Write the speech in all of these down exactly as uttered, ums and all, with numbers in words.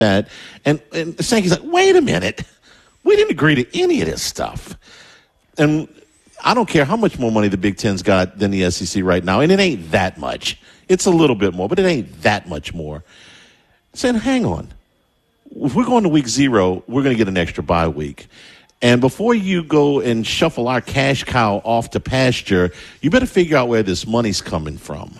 that. And, and Sankey's like, wait a minute. We didn't agree to any of this stuff. And I don't care how much more money the Big Ten's got than the S E C right now, and it ain't that much. It's a little bit more, but it ain't that much more. Saying, hang on. If we're going to week zero, we're going to get an extra bye week. And before you go and shuffle our cash cow off to pasture, you better figure out where this money's coming from.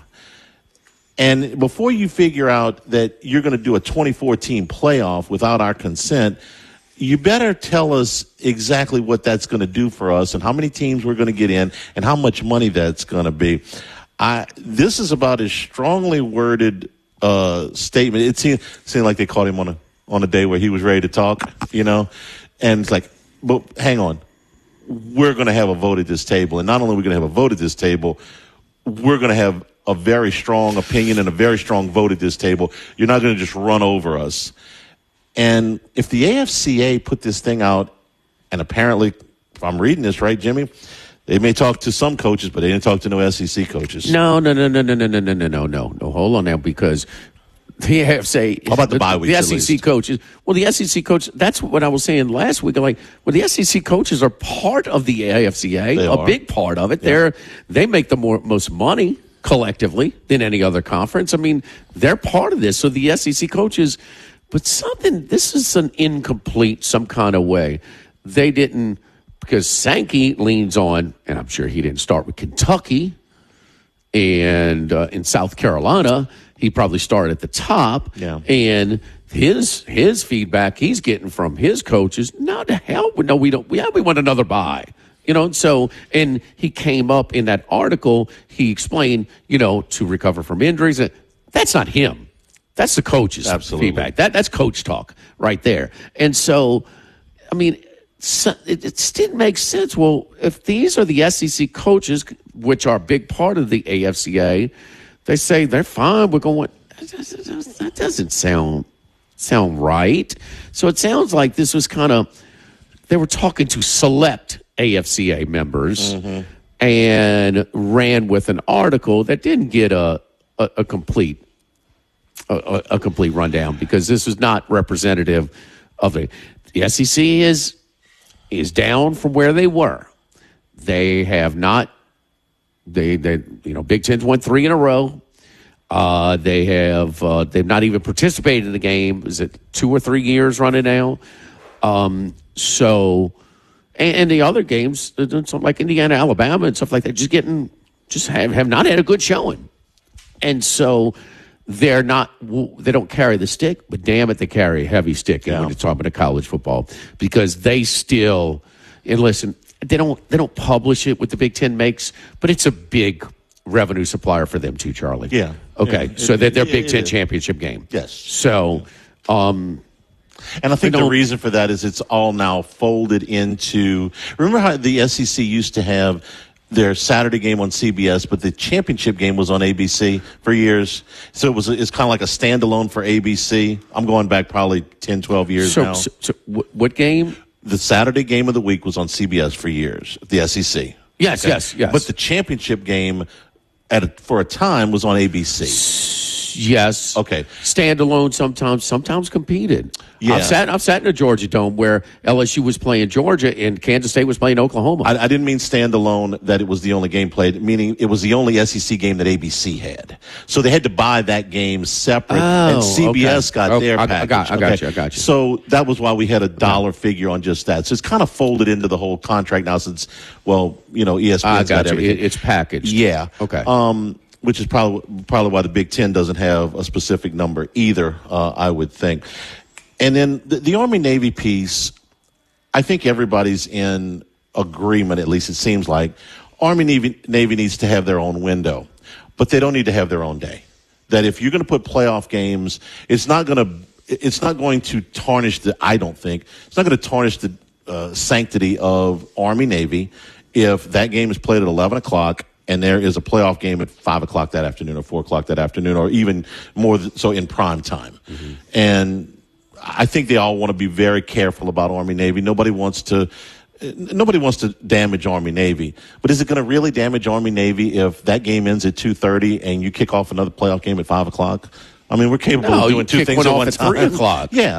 And before you figure out that you're going to do a twenty-four team playoff without our consent, you better tell us exactly what that's going to do for us and how many teams we're going to get in and how much money that's going to be. I, this is about as strongly worded uh, statement. It seemed, seemed like they caught him on a on a day where he was ready to talk, you know. And it's like, but hang on. We're going to have a vote at this table. And not only are we going to have a vote at this table, we're going to have a very strong opinion and a very strong vote at this table. You're not going to just run over us. And if the A F C A put this thing out, and apparently, if I'm reading this right, Jimmy, they may talk to some coaches, but they didn't talk to no S E C coaches. No, no, no, no, no, no, no, no, no, no, no, no. Hold on now, because the A F C A, how about the bye weeks? The S E C coaches. Well, the S E C coaches. That's what I was saying last week. Like, well, the S E C coaches are part of the A F C A, they a are. big part of it. Yeah. They're they make the more most money collectively than any other conference. I mean, they're part of this. So the S E C coaches. But something, this is an incomplete some kind of way. They didn't, because Sankey leans on, and I'm sure he didn't start with Kentucky, and uh, in South Carolina, he probably started at the top. Yeah. And his his feedback he's getting from his coaches, no, to hell, no, we don't, yeah, we want another bye. You know, so, and he came up in that article, he explained, you know, to recover from injuries. That's not him. That's the coach's Absolutely. feedback. That That's coach talk right there. And so, I mean, so, it, it didn't make sense. Well, if these are the S E C coaches, which are a big part of the A F C A, they say they're fine. We're going, that doesn't sound sound right. So it sounds like this was kind of, they were talking to select A F C A members mm-hmm. and ran with an article that didn't get a, a, a complete A, a complete rundown, because this is not representative of it. The S E C is is down from where they were. They have not. They they you know Big Ten's won three in a row. Uh, they have uh, they've not even participated in the game. Is it two or three years running now? Um, so and, and the other games, something like Indiana, Alabama, and stuff like that, just getting just have have not had a good showing, and so. They're not. They don't carry the stick, but damn it, they carry a heavy stick yeah. when you're talking about college football, because they still. And listen, they don't. They don't publish it what the Big Ten makes, but it's a big revenue supplier for them too, Charlie. Yeah. Okay. Yeah. So it, they're their it, Big it, Ten it, championship game. Yes. So. Um, And I think the reason for that is it's all now folded into. Remember how the S E C used to have their Saturday game on C B S, but the championship game was on A B C for years. So it was it's kind of like a standalone for A B C. I'm going back probably ten, twelve years so, now. So, so what game? The Saturday game of the week was on C B S for years, the S E C. Yes, okay. yes, yes. But the championship game at a, for a time was on A B C. Yes. Okay. Standalone sometimes, sometimes competed. Yeah. I've sat, I've sat in a Georgia Dome where L S U was playing Georgia and Kansas State was playing Oklahoma. I, I didn't mean standalone that it was the only game played, meaning it was the only S E C game that A B C had. So they had to buy that game separate, oh, and C B S okay. got okay. their I, package. I got, I got okay? you, I got you. So that was why we had a dollar okay. figure on just that. So it's kind of folded into the whole contract now since, well, you know, E S P N's got, got you. everything. It, it's packaged. Yeah. Okay. Um, which is probably probably why the Big Ten doesn't have a specific number either, uh, I would think. And then the, the Army-Navy piece, I think everybody's in agreement, at least it seems like. Army-Navy Navy needs to have their own window, but they don't need to have their own day. That if you're going to put playoff games, it's not going to it's not going to tarnish the, I don't think, it's not going to tarnish the uh, sanctity of Army-Navy if that game is played at eleven o'clock and there is a playoff game at five o'clock that afternoon or four o'clock that afternoon or even more so in prime time. Mm-hmm. And I think they all want to be very careful about Army-Navy. Nobody wants to nobody wants to damage Army-Navy. But is it going to really damage Army-Navy if that game ends at two thirty and you kick off another playoff game at five o'clock I mean, we're capable No, of you doing two kick things one at off one at time. three o'clock. Yeah.